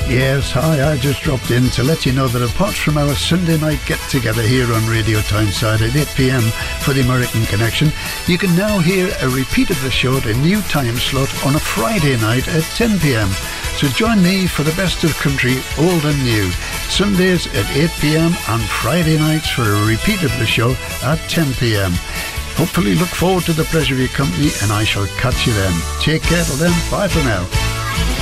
Yes, hi, I just dropped in to let you know that apart from our Sunday night get-together here on Radio Tyneside at 8pm for the American Connection, you can now hear a repeat of the show at a new time slot on a Friday night at 10pm. So join me for the best of country, old and new, Sundays at 8pm and Friday nights for a repeat of the show at 10pm. Hopefully look forward to the pleasure of your company, and I shall catch you then. Take care till then. Bye for now.